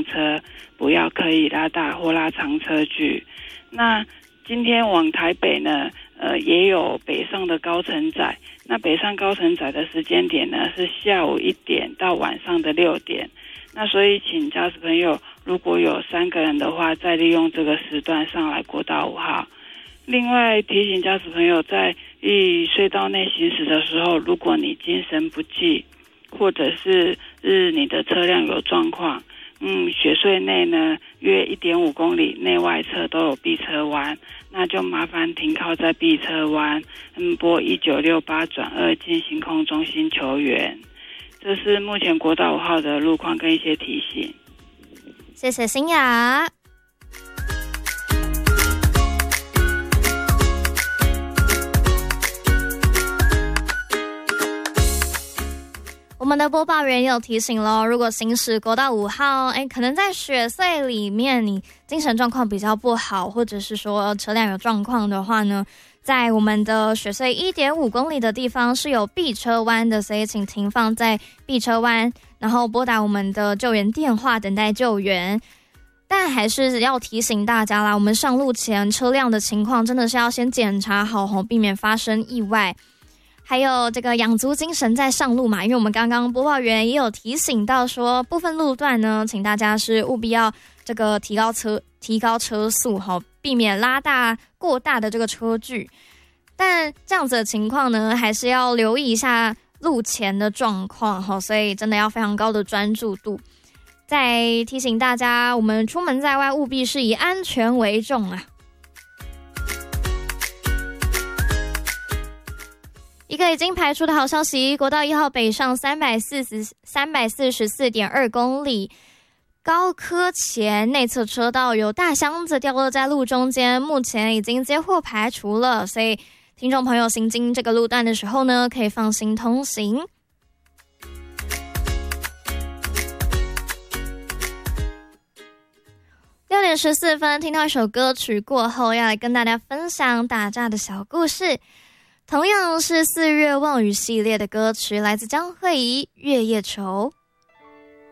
车，不要刻意拉大或拉长车距。那今天往台北呢，也有北上的高乘载。那北上高乘载的时间点呢，是下午1点到晚上的6点。那所以请驾驶朋友，如果有3个人的话，再利用这个时段上来国道5号。另外提醒驾驶朋友，在隧道内行驶的时候，如果你精神不济，或者是你的车辆有状况，雪隧内呢约 1.5 公里内外侧都有避车弯，那就麻烦停靠在避车弯，拨1968转2进行空中心求援。这是目前国道5号的路况跟一些提醒。 谢谢新雅。我们的播报员也有提醒咯，如果行驶国道5号，可能在雪隧里面你精神状况比较不好，或者是说车辆有状况的话呢，在我们的雪隧 1.5 公里的地方是有避车弯的，所以请停放在避车弯，然后拨打我们的救援电话等待救援。但还是要提醒大家啦，我们上路前车辆的情况真的是要先检查好，避免发生意外。还有这个养足精神再上路嘛，因为我们刚刚播报员也有提醒到说，部分路段呢，请大家是务必要这个提高车速，避免拉大过大的这个车距。但这样子的情况呢，还是要留意一下路前的状况，所以真的要非常高的专注度。再提醒大家，我们出门在外务必是以安全为重啊。一个已经排除的好消息，国道1号北上344.2公里，高科前内侧车道有大箱子掉落在路中间，目前已经接获排除了，所以听众朋友行经这个路段的时候呢，可以放心通行。6点14分，听到一首歌曲过后，要来跟大家分享打诈的小故事。同样是4月望雨系列的歌曲，来自江蕙怡《月夜愁》。